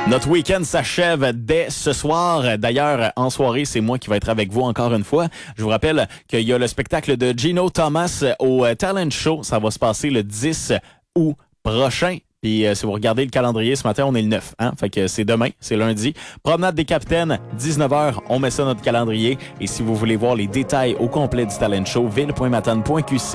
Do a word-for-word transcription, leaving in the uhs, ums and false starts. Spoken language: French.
Notre week-end s'achève dès ce soir. D'ailleurs, en soirée, c'est moi qui vais être avec vous encore une fois. Je vous rappelle qu'il y a le spectacle de Gino Thomas au Talent Show. Ça va se passer le dix août prochain. Puis euh, si vous regardez le calendrier, ce matin, on est le neuf. Hein? Fait que c'est demain, c'est lundi. Promenade des Capitaines, dix-neuf heures, on met ça dans notre calendrier. Et si vous voulez voir les détails au complet du Talent Show, ville point matane point q c